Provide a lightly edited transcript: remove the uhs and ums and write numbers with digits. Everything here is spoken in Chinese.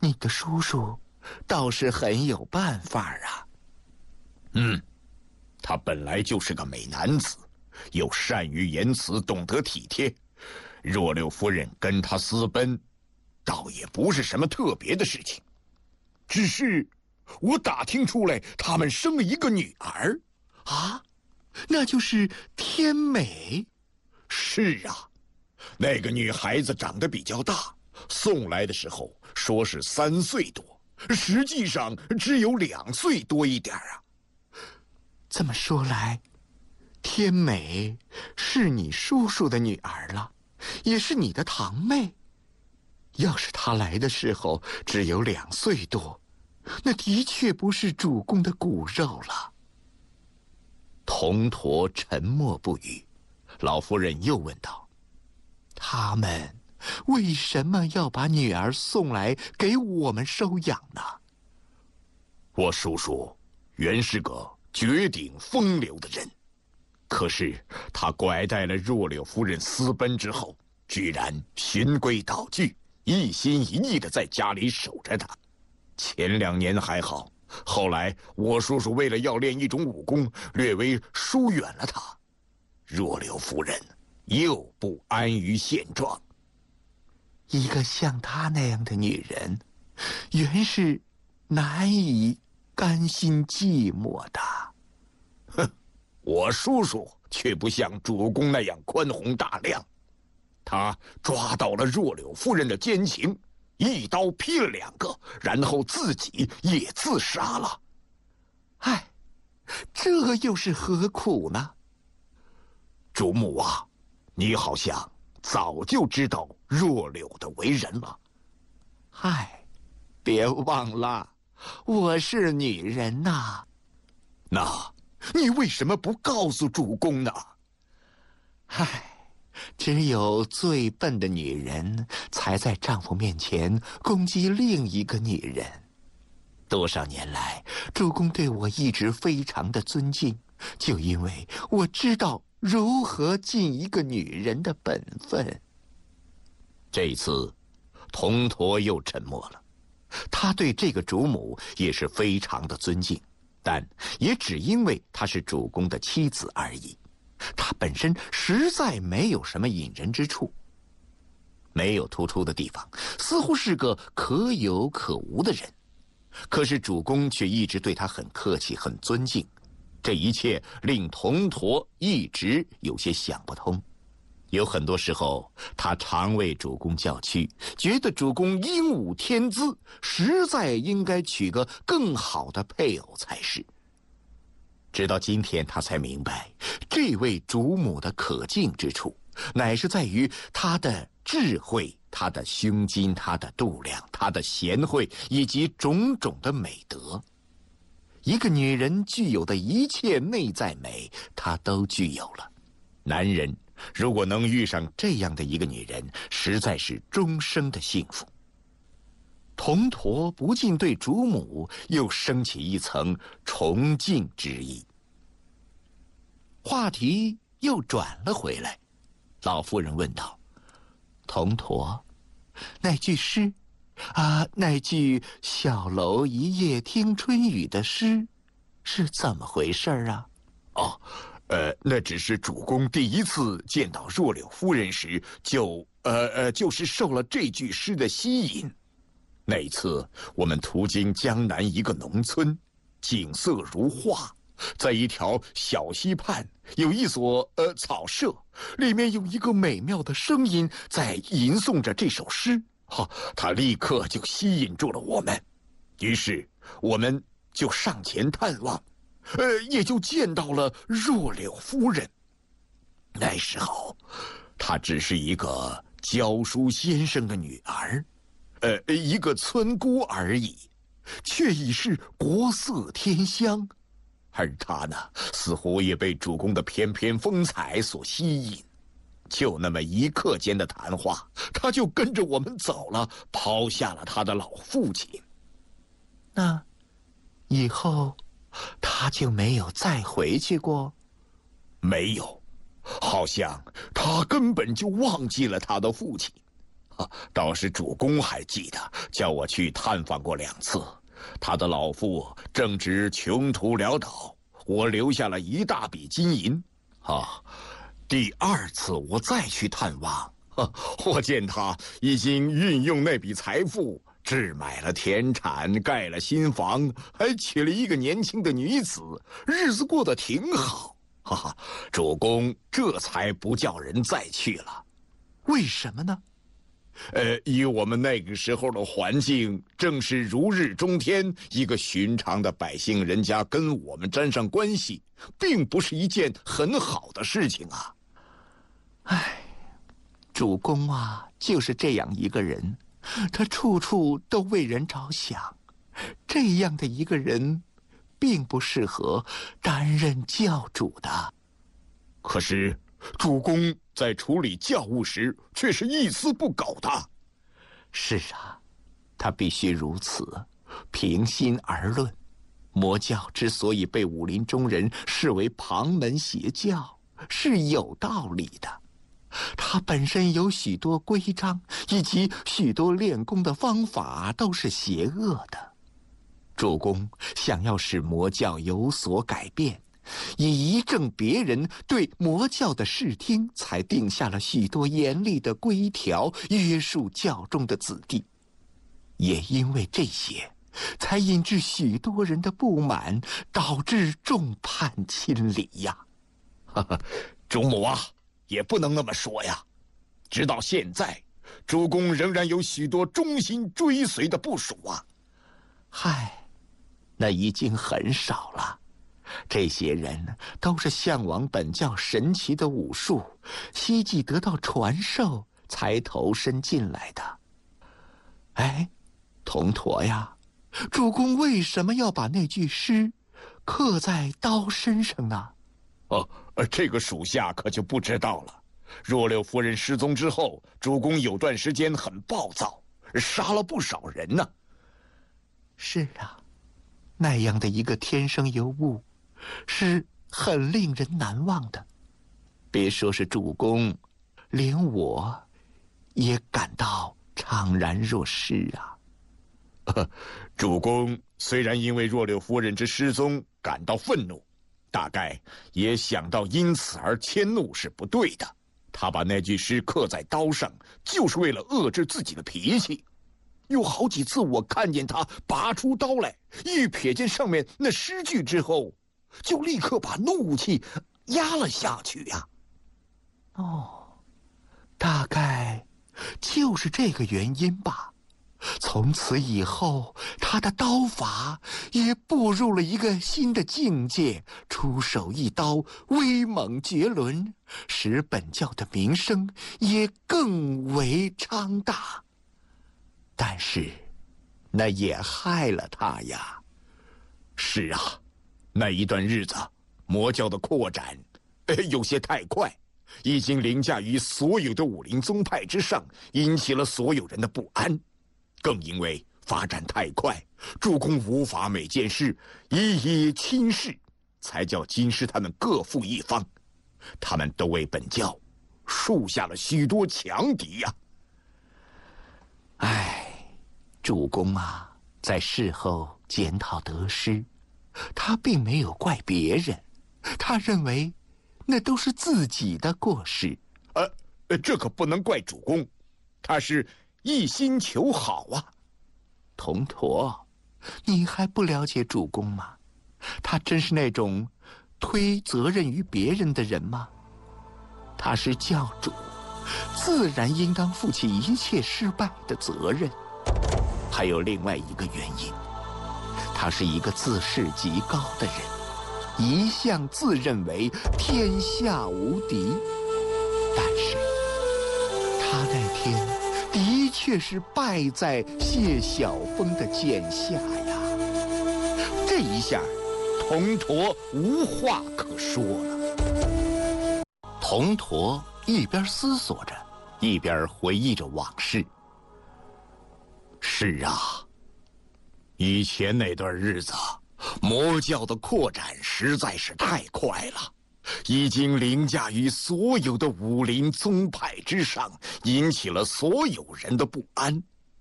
你的叔叔倒是很有办法啊。 他本来就是个美男子，又善于言辞，懂得体贴。若柳夫人跟他私奔，倒也不是什么特别的事情。只是我打听出来，他们生了一个女儿。 啊，那就是天美。 是啊，那个女孩子长得比较大，送来的时候说是3岁多，实际上只有2岁多一点啊。 这么说来，天美是你叔叔的女儿了，也是你的堂妹。要是她来的时候只有2岁多，那的确不是主公的骨肉了。 童驼沉默不语，老夫人又问道：“ 他们为什么要把女儿送来给我们收养呢？” 我叔叔原是个绝顶风流的人，可是他拐带了若柳夫人私奔之后，居然循规蹈矩，一心一意地在家里守着她。前2年还好，后来我叔叔为了要练一种武功，略微疏远了她，若柳夫人又不安于现状。 一个像她那样的女人，原是难以甘心寂寞的。 我叔叔却不像主公那样宽宏大量，他抓到了若柳夫人的奸情，一刀劈了2个，然后自己也自杀了。 唉，这又是何苦呢？ 主母啊，你好像早就知道若柳的为人了。 唉，别忘了，我是女人呐。 那你为什么不告诉主公呢？ 唉，只有最笨的女人才在丈夫面前攻击另一个女人。多少年来，主公对我一直非常的尊敬，就因为我知道如何尽一个女人的本分。 这一次，童驼又沉默了。 他对这个主母也是非常的尊敬，但也只因为她是主公的妻子而已。她本身实在没有什么引人之处，没有突出的地方，似乎是个可有可无的人。可是主公却一直对她很客气，很尊敬。这一切令童驼一直有些想不通。有很多时候，他常为主公叫屈，觉得主公英武天资，实在应该娶个更好的配偶才是。直到今天，他才明白，这位主母的可敬之处，乃是在于她的智慧、她的胸襟、她的度量、她的贤惠，以及种种的美德。一个女人具有的一切内在美，她都具有了。男人如果能遇上这样的一个女人，实在是终生的幸福。童驼不禁对主母又升起一层崇敬之意。话题又转了回来，老夫人问道：“童驼，那句诗那句‘小楼一夜听春雨’的诗是怎么回事啊？” 那只是主公第一次见到若柳夫人时，就是受了这句诗的吸引。那一次，我们途经江南一个农村，景色如画，在一条小溪畔有一所草舍，里面有一个美妙的声音在吟诵着这首诗。它立刻就吸引住了我们，于是我们就上前探望。也就见到了若柳夫人。那时候，她只是一个教书先生的女儿，一个村姑而已，却已是国色天香。而她呢，似乎也被主公的翩翩风采所吸引。就那么一刻间的谈话，她就跟着我们走了，抛下了她的老父亲。 那以后他就没有再回去过？ 没有，好像他根本就忘记了他的父亲。 倒是主公还记得，叫我去探访过2次。他的老父正值穷途潦倒，我留下了一大笔金银。第2次我再去探望，我见他已经运用那笔财富置买了田产，盖了新房，还娶了一个年轻的女子，日子过得挺好。主公这才不叫人再去了。 为什么呢？ 以我们那个时候的环境，正是如日中天，一个寻常的百姓人家跟我们沾上关系，并不是一件很好的事情啊。 主公啊，就是这样一个人，他处处都为人着想，这样的一个人，并不适合担任教主的。 可是，主公在处理教务时，却是一丝不苟的。 是啊，他必须如此。平心而论，魔教之所以被武林中人视为旁门邪教，是有道理的。它本身有许多规章，以及许多练功的方法都是邪恶的。主公想要使魔教有所改变，以仪正别人对魔教的视听，才定下了许多严厉的规条，约束教中的子弟。也因为这些，才引致许多人的不满，导致众叛亲离呀。 主母啊，也不能那么说呀。直到现在，主公仍然有许多忠心追随的部属啊。 那已经很少了。这些人都是向往本教神奇的武术，希冀得到传授，才投身进来的。铜驼呀，主公为什么要把那句诗刻在刀身上呢？ 这个属下可就不知道了。若六夫人失踪之后，主公有段时间很暴躁，杀了不少人呢。 是啊，那样的一个天生尤物，是很令人难忘的。别说是主公，连我也感到怅然若失啊。 主公虽然因为若柳夫人之失踪感到愤怒，大概也想到因此而迁怒是不对的。他把那句诗刻在刀上，就是为了遏制自己的脾气。有好几次我看见他拔出刀来，一瞥见上面那诗句之后，就立刻把怒气压了下去呀。 大概就是这个原因吧。从此以后，他的刀法也步入了一个新的境界，出手一刀威猛绝伦，使本教的名声也更为昌大。但是，那也害了他呀。 是啊，那一段日子，魔教的扩展，有些太快，已经凌驾于所有的武林宗派之上，引起了所有人的不安。更因为发展太快，主公无法每件事一一亲试，才叫金师他们各负一方。他们都为本教树下了许多强敌呀。 主公啊，在事后检讨得失，他并没有怪别人，他认为那都是自己的过失。 这可不能怪主公，他是一心求好啊。 铜驼，你还不了解主公吗？他真是那种推责任于别人的人吗？他是教主，自然应当负起一切失败的责任。还有另外一个原因，他是一个自视极高的人，一向自认为天下无敌。但是他那天的确是败在谢晓峰的剑下呀。这一下， 铜驼无话可说了。 铜驼一边思索着，一边回忆着往事。 是啊，以前那段日子，魔教的扩展实在是太快了， 已经凌驾于所有的武林宗派之上，引起了所有人的不安。